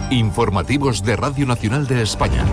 Informativos de Radio Nacional de España.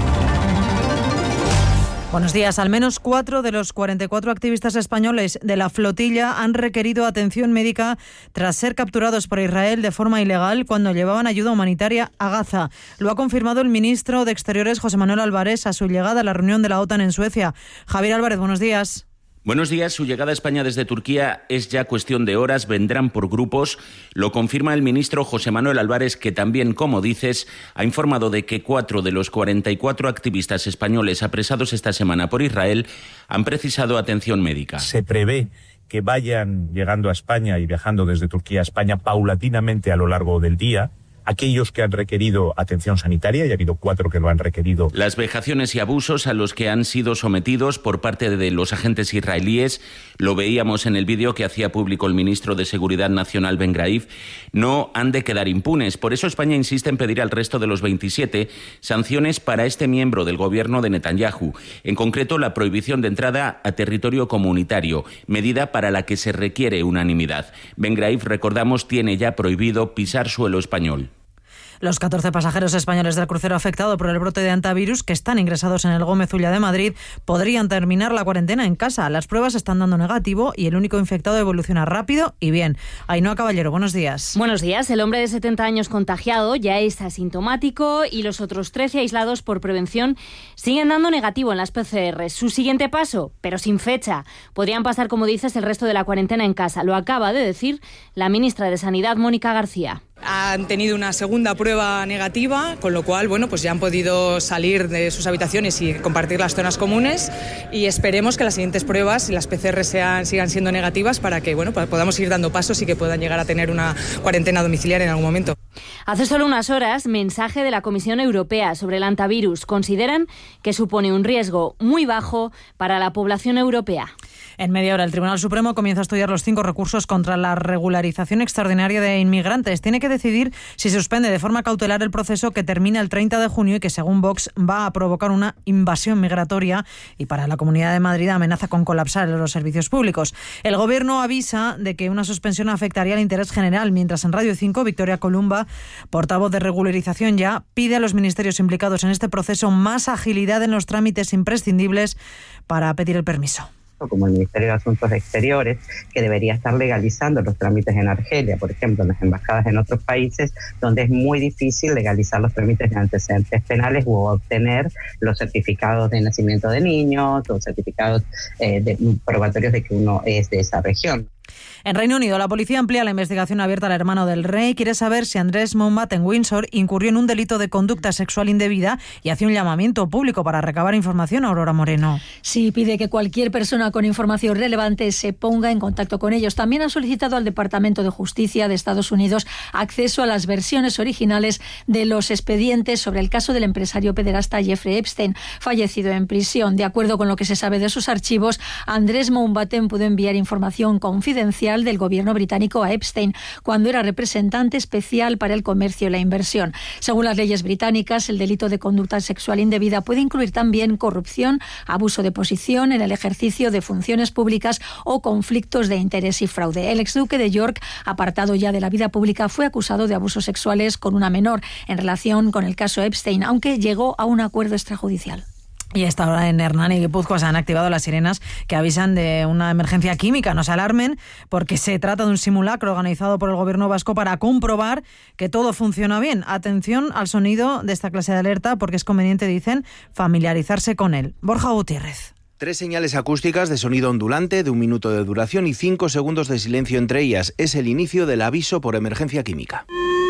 Buenos días. Al menos 4 de los 44 activistas españoles de la flotilla han requerido atención médica tras ser capturados por Israel de forma ilegal cuando llevaban ayuda humanitaria a Gaza. Lo ha confirmado el ministro de Exteriores, José Manuel Álvarez, a su llegada a la reunión de la OTAN en Suecia. Javier Álvarez, buenos días. Buenos días. Su llegada a España desde Turquía es ya cuestión de horas. Vendrán por grupos. Lo confirma el ministro José Manuel Álvarez, que también, como dices, ha informado de que 4 de los 44 activistas españoles apresados esta semana por Israel han precisado atención médica. Se prevé que vayan llegando a España y viajando desde Turquía a España paulatinamente a lo largo del día. Aquellos que han requerido atención sanitaria, y ha habido 4 que lo han requerido. Las vejaciones y abusos a los que han sido sometidos por parte de los agentes israelíes, lo veíamos en el vídeo que hacía público el ministro de Seguridad Nacional, Ben Graif, no han de quedar impunes. Por eso España insiste en pedir al resto de los 27 sanciones para este miembro del gobierno de Netanyahu. En concreto, la prohibición de entrada a territorio comunitario, medida para la que se requiere unanimidad. Ben Graif, recordamos, tiene ya prohibido pisar suelo español. Los 14 pasajeros españoles del crucero afectado por el brote de hantavirus que están ingresados en el Gómez Ulla de Madrid podrían terminar la cuarentena en casa. Las pruebas están dando negativo y el único infectado evoluciona rápido y bien. Ainhoa Caballero, buenos días. Buenos días. El hombre de 70 años contagiado ya es asintomático y los otros 13 aislados por prevención siguen dando negativo en las PCR. Su siguiente paso, pero sin fecha. Podrían pasar, como dices, el resto de la cuarentena en casa. Lo acaba de decir la ministra de Sanidad, Mónica García. Han tenido una segunda prueba negativa, con lo cual, bueno, pues ya han podido salir de sus habitaciones y compartir las zonas comunes, y esperemos que las siguientes pruebas y las PCR sigan siendo negativas para que, bueno, podamos ir dando pasos y que puedan llegar a tener una cuarentena domiciliaria en algún momento. Hace solo unas horas, mensaje de la Comisión Europea sobre el hantavirus. Consideran que supone un riesgo muy bajo para la población europea. En media hora, el Tribunal Supremo comienza a estudiar los 5 recursos contra la regularización extraordinaria de inmigrantes. Tiene que decidir si suspende de forma cautelar el proceso que termina el 30 de junio y que, según Vox, va a provocar una invasión migratoria y para la Comunidad de Madrid amenaza con colapsar los servicios públicos. El Gobierno avisa de que una suspensión afectaría al interés general, mientras en Radio 5, Victoria Columba, portavoz de regularización ya, pide a los ministerios implicados en este proceso más agilidad en los trámites imprescindibles para pedir el permiso. Como el Ministerio de Asuntos Exteriores, que debería estar legalizando los trámites en Argelia, por ejemplo, en las embajadas en otros países, donde es muy difícil legalizar los trámites de antecedentes penales u obtener los certificados de nacimiento de niños, los certificados probatorios de que uno es de esa región. En Reino Unido, la policía amplía la investigación abierta al hermano del rey. Quiere saber si Andrés Mountbatten Windsor incurrió en un delito de conducta sexual indebida y hace un llamamiento público para recabar información. Aurora Moreno. Sí, pide que cualquier persona con información relevante se ponga en contacto con ellos. También ha solicitado al Departamento de Justicia de Estados Unidos acceso a las versiones originales de los expedientes sobre el caso del empresario pederasta Jeffrey Epstein, fallecido en prisión. De acuerdo con lo que se sabe de sus archivos, Andrés Mountbatten pudo enviar información confidencial del gobierno británico a Epstein cuando era representante especial para el comercio y la inversión. Según las leyes británicas, el delito de conducta sexual indebida puede incluir también corrupción, abuso de posición en el ejercicio de funciones públicas o conflictos de interés y fraude. El exduque de York, apartado ya de la vida pública, fue acusado de abusos sexuales con una menor en relación con el caso Epstein, aunque llegó a un acuerdo extrajudicial. Y hasta ahora en Hernani y Guipúzcoa se han activado las sirenas que avisan de una emergencia química. No se alarmen porque se trata de un simulacro organizado por el Gobierno vasco para comprobar que todo funciona bien. Atención al sonido de esta clase de alerta porque es conveniente, dicen, familiarizarse con él. Borja Gutiérrez. 3 señales acústicas de sonido ondulante de 1 minuto de duración y 5 segundos de silencio entre ellas. Es el inicio del aviso por emergencia química.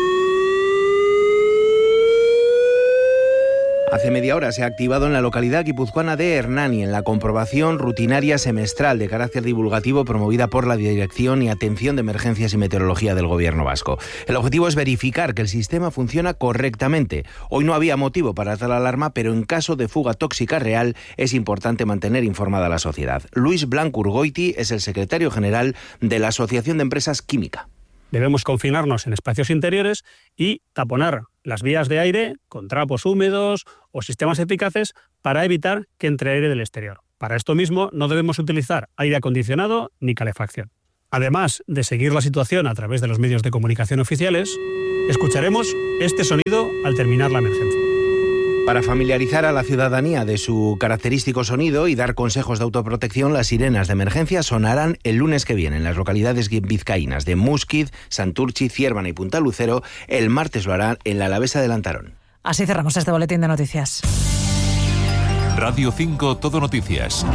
Hace media hora se ha activado en la localidad guipuzcoana de Hernani en la comprobación rutinaria semestral de carácter divulgativo promovida por la Dirección y Atención de Emergencias y Meteorología del Gobierno vasco. El objetivo es verificar que el sistema funciona correctamente. Hoy no había motivo para tal alarma, pero en caso de fuga tóxica real es importante mantener informada a la sociedad. Luis Blanco Urgoiti es el secretario general de la Asociación de Empresas Química. Debemos confinarnos en espacios interiores y taponar las vías de aire con trapos húmedos o sistemas eficaces para evitar que entre aire del exterior. Para esto mismo no debemos utilizar aire acondicionado ni calefacción. Además de seguir la situación a través de los medios de comunicación oficiales, Escucharemos este sonido al terminar la emergencia. Para familiarizar a la ciudadanía de su característico sonido y dar consejos de autoprotección, las sirenas de emergencia sonarán el lunes que viene en las localidades vizcaínas de Músquiz, Santurchi, Ciérvana y Punta Lucero. El martes lo harán en la Alavesa de Lantarón. Así cerramos este boletín de noticias. Radio 5 Todo Noticias.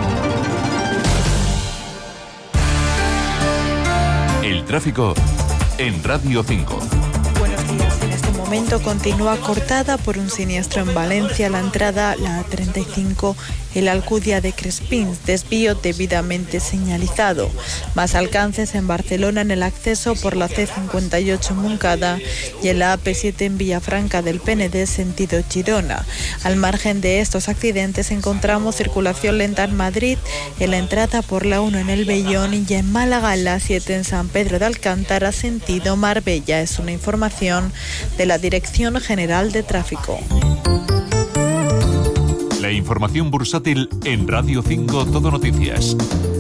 El tráfico en Radio 5. Buenos días. En este momento continúa cortada por un siniestro en Valencia, la entrada, la A35, el Alcudia de Crespins, desvío debidamente señalizado. Más alcances en Barcelona en el acceso por la C58 en Montcada y en la AP7 en Villafranca del Penedès sentido Girona. Al margen de estos accidentes encontramos circulación lenta en Madrid, en la entrada por la 1 en el Bellón y en Málaga en la 7 en San Pedro de Alcántara sentido Marbella. Es una información de la Dirección General de Tráfico. La información bursátil en Radio 5 Todo Noticias.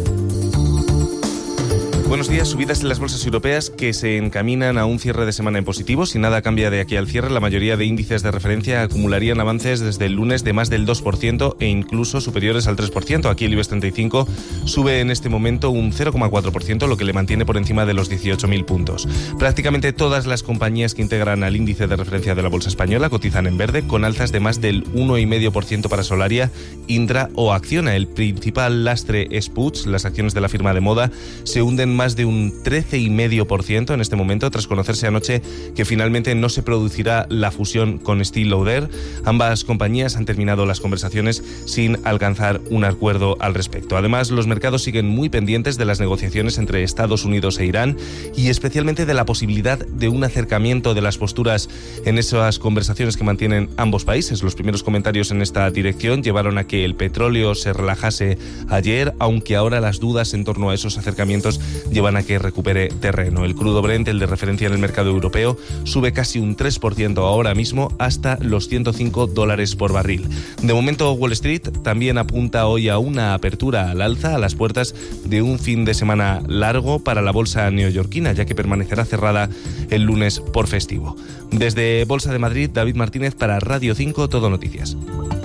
Buenos días. Subidas en las bolsas europeas que se encaminan a un cierre de semana en positivo. Si nada cambia de aquí al cierre, la mayoría de índices de referencia acumularían avances desde el lunes de más del 2% e incluso superiores al 3%. Aquí el IBEX 35 sube en este momento un 0,4%, lo que le mantiene por encima de los 18.000 puntos. Prácticamente todas las compañías que integran al índice de referencia de la bolsa española cotizan en verde, con alzas de más del 1,5% para Solaria, Indra o Acciona. El principal lastre es Puig. Las acciones de la firma de moda se hunden más de un 13,5% en este momento, tras conocerse anoche que finalmente no se producirá la fusión con Estée Lauder. Ambas compañías han terminado las conversaciones sin alcanzar un acuerdo al respecto. Además, los mercados siguen muy pendientes de las negociaciones entre Estados Unidos e Irán y especialmente de la posibilidad de un acercamiento de las posturas en esas conversaciones que mantienen ambos países. Los primeros comentarios en esta dirección llevaron a que el petróleo se relajase ayer, aunque ahora las dudas en torno a esos acercamientos llevan a que recupere terreno. El crudo Brent, el de referencia en el mercado europeo, sube casi un 3% ahora mismo hasta los $105 por barril. De momento, Wall Street también apunta hoy a una apertura al alza a las puertas de un fin de semana largo para la bolsa neoyorquina, ya que permanecerá cerrada el lunes por festivo. Desde Bolsa de Madrid, David Martínez para Radio 5 Todo Noticias.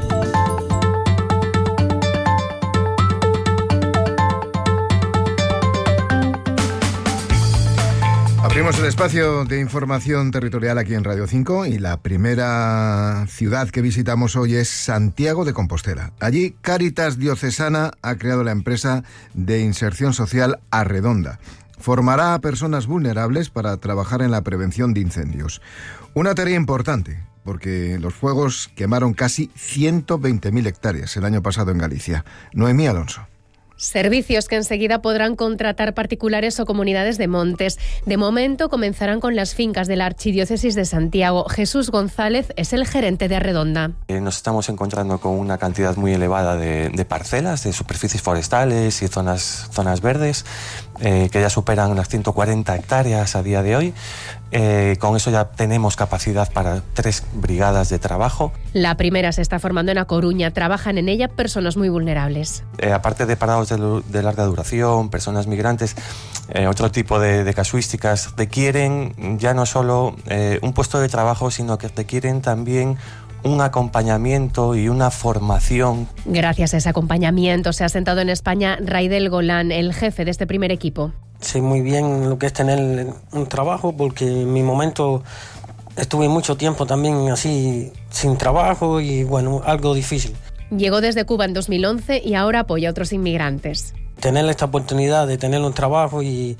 Abrimos el espacio de información territorial aquí en Radio 5 y la primera ciudad que visitamos hoy es Santiago de Compostela. Allí Cáritas Diocesana ha creado la empresa de inserción social Arredonda. Formará a personas vulnerables para trabajar en la prevención de incendios. Una tarea importante, porque los fuegos quemaron casi 120.000 hectáreas el año pasado en Galicia. Noemí Alonso. Servicios que enseguida podrán contratar particulares o comunidades de montes. De momento comenzarán con las fincas de la Archidiócesis de Santiago. Jesús González es el gerente de Arredonda. Nos estamos encontrando con una cantidad muy elevada de parcelas, de superficies forestales y zonas verdes, que ya superan las 140 hectáreas a día de hoy. Con eso ya tenemos capacidad para 3 brigadas de trabajo. La primera se está formando en A Coruña. Trabajan en ella personas muy vulnerables. Aparte de parados de larga duración, personas migrantes, otro tipo de casuísticas requieren ya no solo un puesto de trabajo, sino que requieren también un acompañamiento y una formación. Gracias a ese acompañamiento se ha sentado en España Raidel Golán, el jefe de este primer equipo. Sé muy bien lo que es tener un trabajo, porque en mi momento estuve mucho tiempo también así sin trabajo y bueno, algo difícil. Llegó desde Cuba en 2011 y ahora apoya a otros inmigrantes. Tener esta oportunidad de tener un trabajo y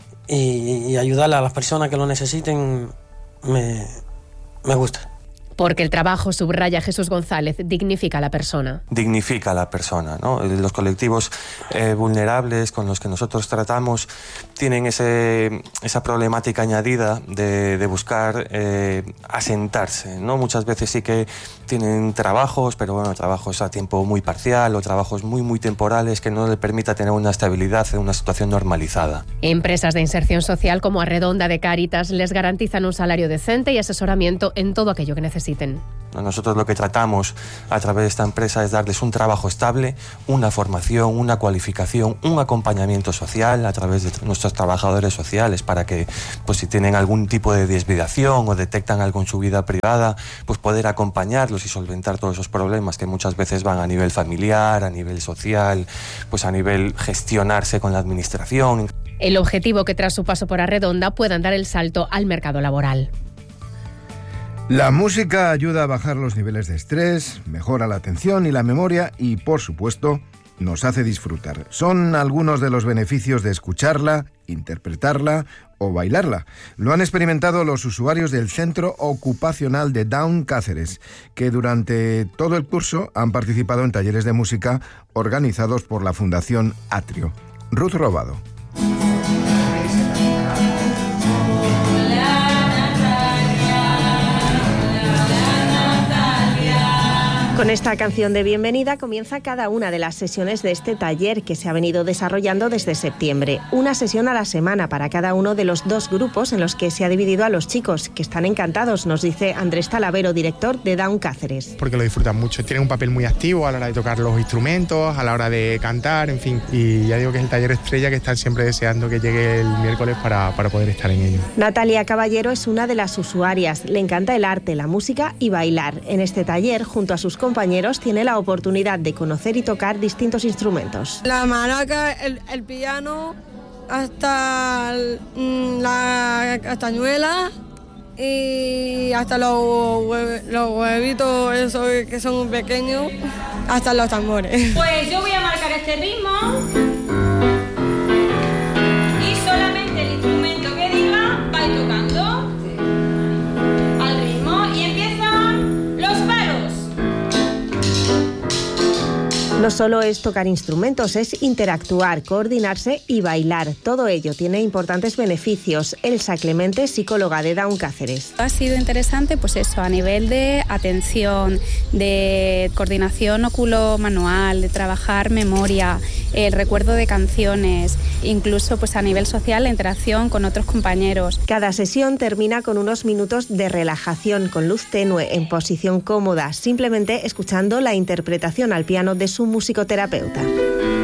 ayudar a las personas que lo necesiten me gusta. Porque el trabajo, subraya Jesús González, dignifica a la persona. Dignifica a la persona, ¿no? Los colectivos vulnerables con los que nosotros tratamos tienen esa problemática añadida de buscar asentarse, ¿no? Muchas veces sí que tienen trabajos, pero bueno, trabajos a tiempo muy parcial o trabajos muy temporales que no les permita tener una estabilidad en una situación normalizada. Empresas de inserción social como Arredonda de Cáritas les garantizan un salario decente y asesoramiento en todo aquello que necesitan. necesiten. Nosotros lo que tratamos a través de esta empresa es darles un trabajo estable, una formación, una cualificación, un acompañamiento social a través de nuestros trabajadores sociales para que, pues si tienen algún tipo de desviación o detectan algo en su vida privada, pues poder acompañarlos y solventar todos esos problemas que muchas veces van a nivel familiar, a nivel social, pues a nivel gestionarse con la administración. El objetivo que tras su paso por Arredonda puedan dar el salto al mercado laboral. La música ayuda a bajar los niveles de estrés, mejora la atención y la memoria y, por supuesto, nos hace disfrutar. Son algunos de los beneficios de escucharla, interpretarla o bailarla. Lo han experimentado los usuarios del Centro Ocupacional de Down Cáceres, que durante todo el curso han participado en talleres de música organizados por la Fundación Atrio. Ruth Robado. Con esta canción de bienvenida comienza cada una de las sesiones de este taller que se ha venido desarrollando desde septiembre. Una sesión a la semana para cada uno de los 2 grupos en los que se ha dividido a los chicos, que están encantados, nos dice Andrés Talavero, director de Down Cáceres. Porque lo disfrutan mucho, tienen un papel muy activo a la hora de tocar los instrumentos, a la hora de cantar, en fin. Y ya digo que es el taller estrella que están siempre deseando que llegue el miércoles para poder estar en ello. Natalia Caballero es una de las usuarias. Le encanta el arte, la música y bailar. En este taller, junto a sus compañeros, tiene la oportunidad de conocer y tocar distintos instrumentos. La maraca, el piano, hasta la castañuela y hasta los huevitos esos que son pequeños, hasta los tambores. Pues yo voy a marcar este ritmo y solamente el instrumento que diga va a ir tocando al ritmo y empiezan los palos. No solo es tocar instrumentos, es interactuar, coordinarse y bailar. Todo ello tiene importantes beneficios. Elsa Clemente, psicóloga de Down Cáceres. Ha sido interesante, pues eso, a nivel de atención, de coordinación óculo-manual, de trabajar memoria, el recuerdo de canciones, incluso pues a nivel social la interacción con otros compañeros. Cada sesión termina con unos minutos de relajación con luz tenue, en posición cómoda, simplemente escuchando la interpretación al piano de su musicoterapeuta.